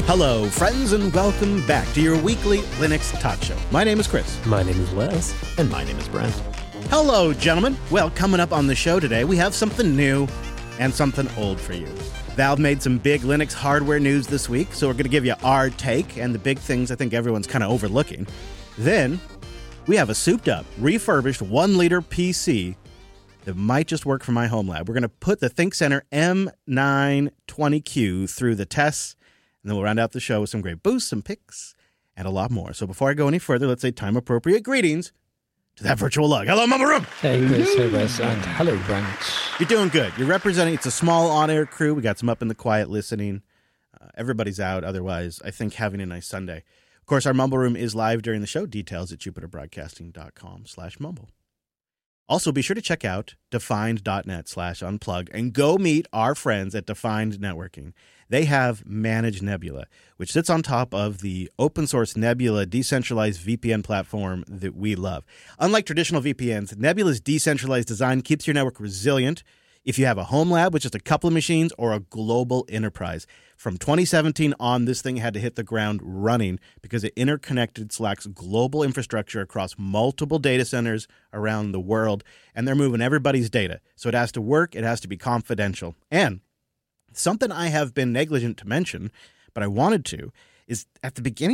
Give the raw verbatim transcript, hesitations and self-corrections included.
Hello, friends, and welcome back to your weekly Linux talk show. My name is Chris. My name is Wes. And my name is Brent. Hello, gentlemen. Well, coming up on the show today, we have something new and something old for you. Valve made some big Linux hardware news this week, so we're going to give you our take and the big things I think everyone's kind of overlooking. Then, we have a souped-up, refurbished one-liter P C that might just work for my home lab. We're going to put the ThinkCentre M nine twenty Q through the tests, and then we'll round out the show with some great boosts, some picks, and a lot more. So before I go any further, let's say time-appropriate greetings to that virtual lug. Hello, Mama Room! Hey, Chris. Hey, Wes. And hello, Brent. You're doing good. You're representing, it's a small on-air crew. We got some up in the quiet listening. Uh, everybody's out. Otherwise, I think having a nice Sunday. Of course, our Mumble Room is live during the show. Details at jupiterbroadcasting.com slash mumble. Also, be sure to check out defined.net slash unplug and go meet our friends at Defined Networking. They have Managed Nebula, which sits on top of the open source Nebula decentralized V P N platform that we love. Unlike traditional V P Ns, Nebula's decentralized design keeps your network resilient if you have a home lab with just a couple of machines or a global enterprise. From twenty seventeen on, this thing had to hit the ground running because it interconnected Slack's global infrastructure across multiple data centers around the world, and they're moving everybody's data. So it has to work, it has to be confidential. And something I have been negligent to mention, but I wanted to, is at the beginning